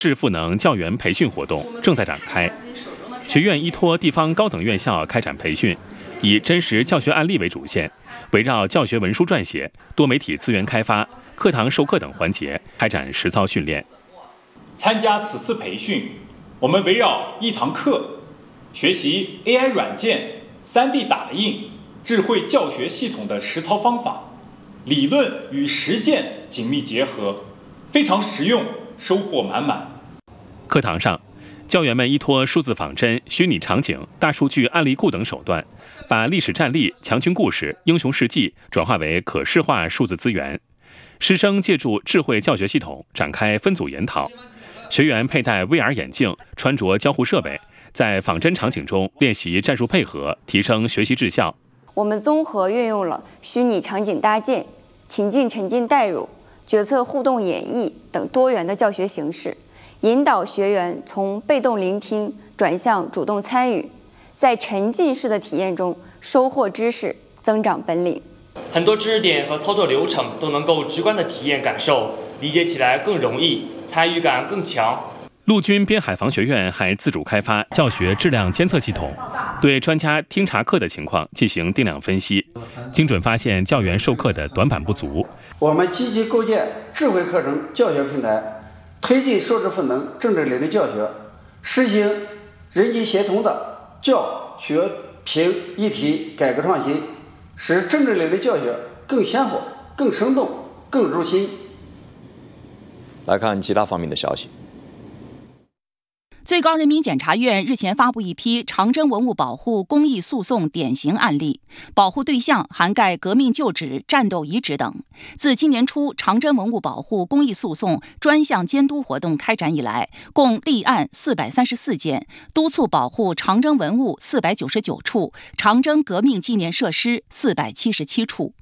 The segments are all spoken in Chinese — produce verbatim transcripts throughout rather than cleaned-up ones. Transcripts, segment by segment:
智赋能教员培训活动正在展开，学院依托地方高等院校开展培训，以真实教学案例为主线，围绕教学文书撰写、多媒体资源开发、课堂授课等环节开展实操训练。 参加此次培训，我们围绕一堂课，学习 A I 软件、三 D 打印、智慧教学系统的实操方法，理论与实践紧密结合，非常实用，收获满满。 课堂上，教员们依托数字仿真、虚拟场景、大数据案例库等手段，把历史战例、强军故事、英雄事迹转化为可视化数字资源。师生借助智慧教学系统展开分组研讨，学员佩戴 V R 眼镜，穿着交互设备，在仿真场景中练习战术配合，提升学习质效。 我们综合运用了虚拟场景搭建、情境沉浸代入、决策互动演绎等多元的教学形式，引导学员从被动聆听转向主动参与，在沉浸式的体验中收获知识，增长本领。 很多知识点和操作流程都能够直观的体验感受，理解起来更容易，参与感更强。 陆军边海防学院还自主开发教学质量监测系统，对专家听查课的情况进行定量分析，精准发现教员授课的短板不足。 我们积极构建智慧课程教学平台，推进数字赋能政治领域教学，实行人机协同的教学评议题改革创新，使政治领域教学更鲜活、更生动、更入心。 来看其他方面的消息。 最高人民检察院日前发布一批长征文物保护公益诉讼典型案例，保护对象涵盖革命旧址、战斗遗址等。自今年初长征文物保护公益诉讼专项监督活动开展以来，共立案四百三十四件，督促保护长征文物四百九十九处，长征革命纪念设施四百七十七处。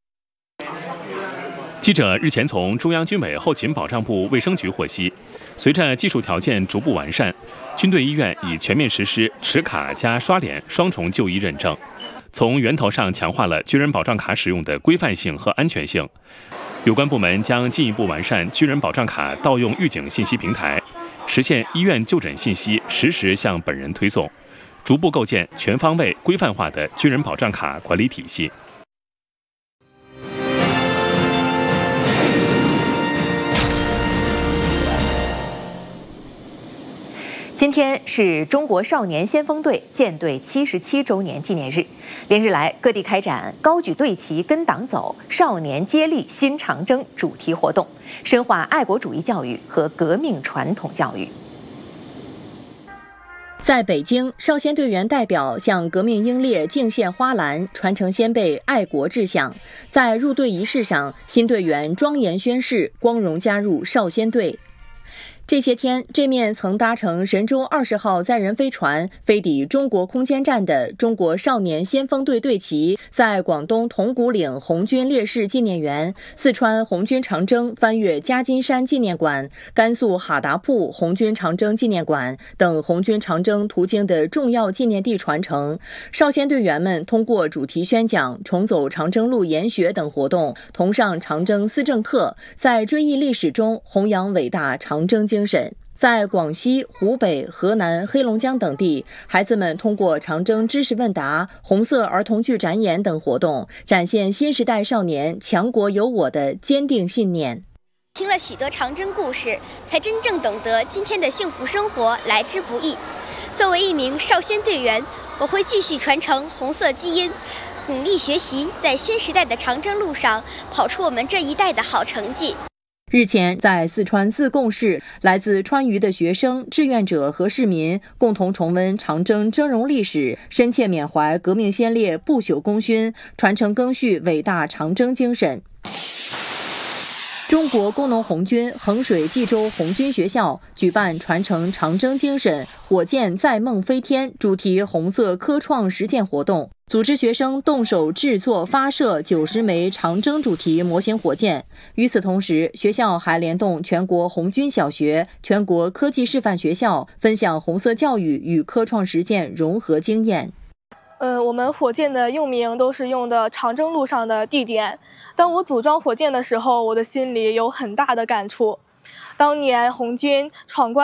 记者日前从中央军委后勤保障部卫生局获悉，随着技术条件逐步完善，军队医院已全面实施持卡加刷脸双重就医认证，从源头上强化了军人保障卡使用的规范性和安全性。有关部门将进一步完善军人保障卡盗用预警信息平台，实现医院就诊信息实时向本人推送，逐步构建全方位规范化的军人保障卡管理体系。 今天是中国少年先锋队建队七十七周年纪念日，连日来各地开展高举队旗跟党走、少年接力新长征主题活动，深化爱国主义教育和革命传统教育。 在北京，少先队员代表向革命英烈敬献花篮，传承先辈爱国志向。在入队仪式上，新队员庄严宣誓，光荣加入少先队。这些天，这面曾搭乘神舟二十号载人飞船飞抵中国空间站的中国少年先锋队队旗，在广东铜鼓岭红军烈士纪念园、四川红军长征翻越夹金山纪念馆、甘肃哈达铺红军长征纪念馆等红军长征途经的重要纪念地传承。少先队员们通过主题宣讲、重走长征路研学等活动，同上长征思政课，在追忆历史中弘扬伟大长征精神。在广西、湖北、河南、黑龙江等地，孩子们通过长征知识问答、红色儿童剧展演等活动，展现新时代少年强国有我的坚定信念。 听了许多长征故事，才真正懂得今天的幸福生活来之不易。作为一名少先队员，我会继续传承红色基因，努力学习，在新时代的长征路上跑出我们这一代的好成绩。 日前，在四川自贡市，来自川渝的学生、志愿者和市民共同重温长征峥嵘历史，深切缅怀革命先烈不朽功勋，传承赓续伟大长征精神。中国工农红军衡水冀州红军学校举办传承长征精神火箭载梦飞天主题红色科创实践活动，组织学生动手制作发射九十枚长征主题模型火箭。与此同时，学校还联动全国红军小学、全国科技示范学校，分享红色教育与科创实践融合经验。 呃，我们火箭的用名都是用的长征路上的地点。当我组装火箭的时候，我的心里有很大的感触。 当年红军闯关